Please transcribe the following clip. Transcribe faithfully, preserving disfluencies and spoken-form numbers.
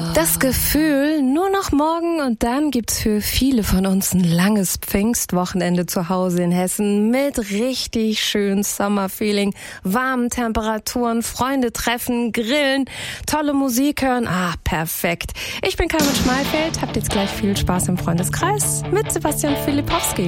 Das Gefühl, nur noch morgen und dann gibt's für viele von uns ein langes Pfingstwochenende zu Hause in Hessen mit richtig schön Sommerfeeling, warmen Temperaturen, Freunde treffen, grillen, tolle Musik hören. Ah, perfekt. Ich bin Carmen Schmalfeld, habt jetzt gleich viel Spaß im Freundeskreis mit Sebastian Filipowski.